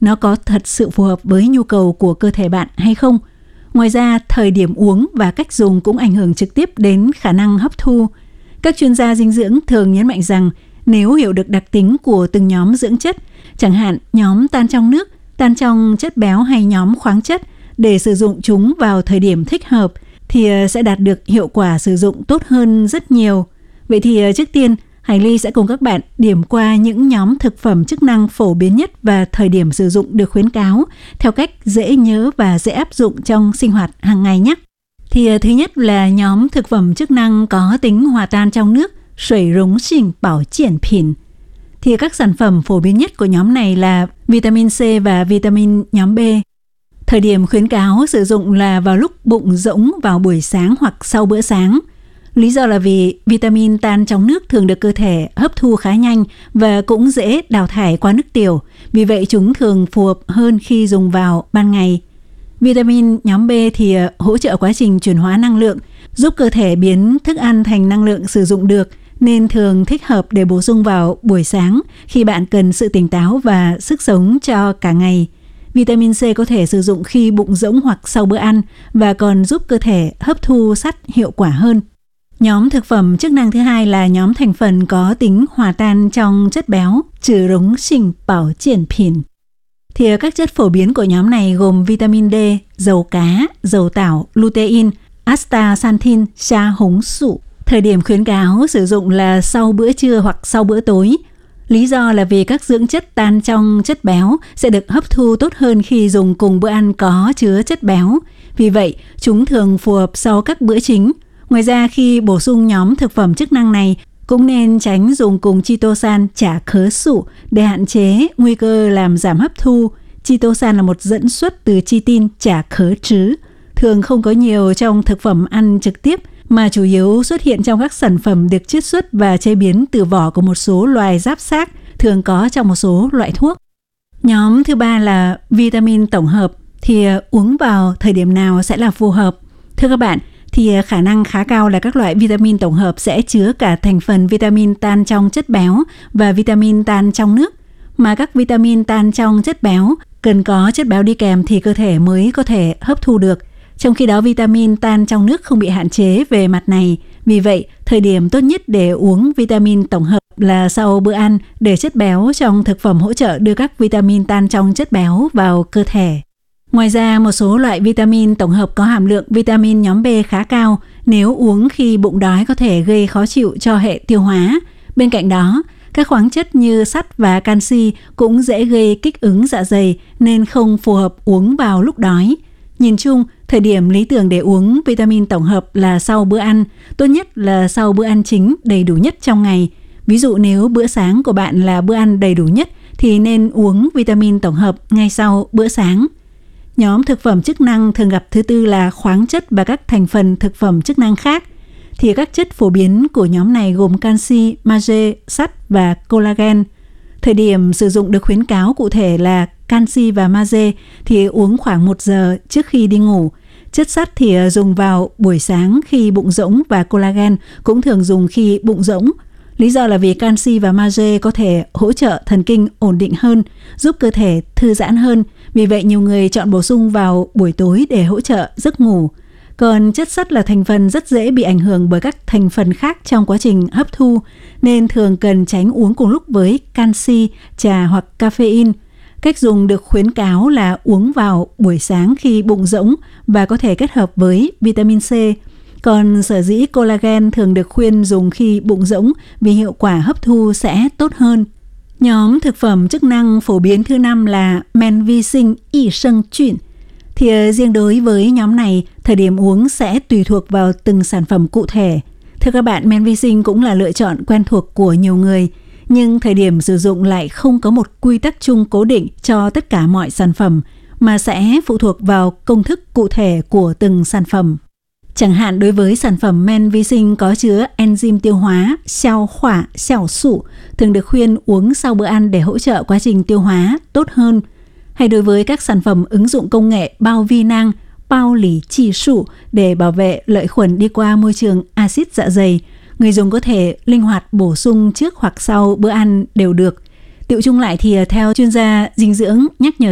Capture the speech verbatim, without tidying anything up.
nó có thật sự phù hợp với nhu cầu của cơ thể bạn hay không. Ngoài ra, thời điểm uống và cách dùng cũng ảnh hưởng trực tiếp đến khả năng hấp thu. Các chuyên gia dinh dưỡng thường nhấn mạnh rằng nếu hiểu được đặc tính của từng nhóm dưỡng chất, chẳng hạn nhóm tan trong nước, tan trong chất béo hay nhóm khoáng chất, để sử dụng chúng vào thời điểm thích hợp, thì sẽ đạt được hiệu quả sử dụng tốt hơn rất nhiều. Vậy thì trước tiên, Hải Ly sẽ cùng các bạn điểm qua những nhóm thực phẩm chức năng phổ biến nhất và thời điểm sử dụng được khuyến cáo theo cách dễ nhớ và dễ áp dụng trong sinh hoạt hàng ngày nhé. Thì thứ nhất là nhóm thực phẩm chức năng có tính hòa tan trong nước, sủy rống sinh bảo triển品. Thì các sản phẩm phổ biến nhất của nhóm này là vitamin C và vitamin nhóm B. Thời điểm khuyến cáo sử dụng là vào lúc bụng rỗng vào buổi sáng hoặc sau bữa sáng. Lý do là vì vitamin tan trong nước thường được cơ thể hấp thu khá nhanh và cũng dễ đào thải qua nước tiểu, vì vậy chúng thường phù hợp hơn khi dùng vào ban ngày. Vitamin nhóm B thì hỗ trợ quá trình chuyển hóa năng lượng, giúp cơ thể biến thức ăn thành năng lượng sử dụng được, nên thường thích hợp để bổ sung vào buổi sáng khi bạn cần sự tỉnh táo và sức sống cho cả ngày. Vitamin C có thể sử dụng khi bụng rỗng hoặc sau bữa ăn và còn giúp cơ thể hấp thu sắt hiệu quả hơn. Nhóm thực phẩm chức năng thứ hai là nhóm thành phần có tính hòa tan trong chất béo, trừ rống sinh bảo triển品. Thì các chất phổ biến của nhóm này gồm vitamin D, dầu cá, dầu tảo, lutein, astaxanthin, sa hống sụ. Thời điểm khuyến cáo sử dụng là sau bữa trưa hoặc sau bữa tối. Lý do là vì các dưỡng chất tan trong chất béo sẽ được hấp thu tốt hơn khi dùng cùng bữa ăn có chứa chất béo. Vì vậy, chúng thường phù hợp sau các bữa chính. Ngoài ra, khi bổ sung nhóm thực phẩm chức năng này, cũng nên tránh dùng cùng chitosan chả khớ sụ để hạn chế nguy cơ làm giảm hấp thu. Chitosan là một dẫn xuất từ chitin chả khớ trứ, thường không có nhiều trong thực phẩm ăn trực tiếp, mà chủ yếu xuất hiện trong các sản phẩm được chiết xuất và chế biến từ vỏ của một số loài giáp xác, thường có trong một số loại thuốc. Nhóm thứ ba là vitamin tổng hợp, thì uống vào thời điểm nào sẽ là phù hợp? Thưa các bạn, thì khả năng khá cao là các loại vitamin tổng hợp sẽ chứa cả thành phần vitamin tan trong chất béo và vitamin tan trong nước. Mà các vitamin tan trong chất béo cần có chất béo đi kèm thì cơ thể mới có thể hấp thu được. Trong khi đó vitamin tan trong nước không bị hạn chế về mặt này. Vì vậy, thời điểm tốt nhất để uống vitamin tổng hợp là sau bữa ăn, để chất béo trong thực phẩm hỗ trợ đưa các vitamin tan trong chất béo vào cơ thể. Ngoài ra, một số loại vitamin tổng hợp có hàm lượng vitamin nhóm B khá cao, nếu uống khi bụng đói có thể gây khó chịu cho hệ tiêu hóa. Bên cạnh đó, các khoáng chất như sắt và canxi cũng dễ gây kích ứng dạ dày nên không phù hợp uống vào lúc đói. Nhìn chung, thời điểm lý tưởng để uống vitamin tổng hợp là sau bữa ăn, tốt nhất là sau bữa ăn chính đầy đủ nhất trong ngày. Ví dụ nếu bữa sáng của bạn là bữa ăn đầy đủ nhất thì nên uống vitamin tổng hợp ngay sau bữa sáng. Nhóm thực phẩm chức năng thường gặp thứ tư là khoáng chất và các thành phần thực phẩm chức năng khác. Thì các chất phổ biến của nhóm này gồm canxi, magie, sắt và collagen. Thời điểm sử dụng được khuyến cáo cụ thể là canxi và magie thì uống khoảng một giờ trước khi đi ngủ. Chất sắt thì dùng vào buổi sáng khi bụng rỗng và collagen cũng thường dùng khi bụng rỗng. Lý do là vì canxi và magie có thể hỗ trợ thần kinh ổn định hơn, giúp cơ thể thư giãn hơn. Vì vậy nhiều người chọn bổ sung vào buổi tối để hỗ trợ giấc ngủ. Còn chất sắt là thành phần rất dễ bị ảnh hưởng bởi các thành phần khác trong quá trình hấp thu, nên thường cần tránh uống cùng lúc với canxi, trà hoặc caffeine. Cách dùng được khuyến cáo là uống vào buổi sáng khi bụng rỗng và có thể kết hợp với vitamin C. Còn sở dĩ collagen thường được khuyên dùng khi bụng rỗng vì hiệu quả hấp thu sẽ tốt hơn. Nhóm thực phẩm chức năng phổ biến thứ năm là men vi sinh y sinh chuyển. Thì riêng đối với nhóm này, thời điểm uống sẽ tùy thuộc vào từng sản phẩm cụ thể. Thưa các bạn, men vi sinh cũng là lựa chọn quen thuộc của nhiều người, nhưng thời điểm sử dụng lại không có một quy tắc chung cố định cho tất cả mọi sản phẩm, mà sẽ phụ thuộc vào công thức cụ thể của từng sản phẩm. Chẳng hạn đối với sản phẩm men vi sinh có chứa enzyme tiêu hóa, xiao hỏa, xiao sụ, thường được khuyên uống sau bữa ăn để hỗ trợ quá trình tiêu hóa tốt hơn. Hay đối với các sản phẩm ứng dụng công nghệ bao vi nang, bao lì chi sụ để bảo vệ lợi khuẩn đi qua môi trường axit dạ dày, người dùng có thể linh hoạt bổ sung trước hoặc sau bữa ăn đều được. Tựu chung lại thì theo chuyên gia dinh dưỡng nhắc nhở